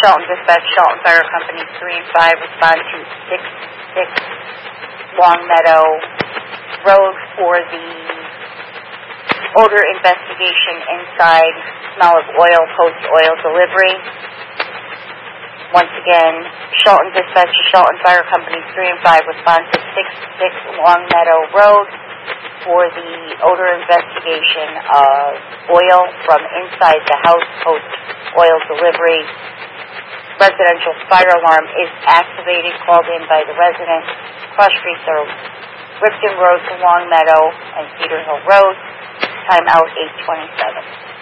Shelton Dispatch, Shelton Fire Company 3 and 5 respond to 66 Long Meadow Road for the odor investigation inside, smell of oil, post-oil delivery. Once again, Shelton Dispatch, Shelton Fire Company 3 and 5 respond to 66 Long Meadow Road for the odor investigation of oil from inside the house, post-oil delivery. Residential fire alarm is activated, called in by the resident. Cross streets are Ripton Road to Long Meadow and Cedar Hill Road. Time out 8:27.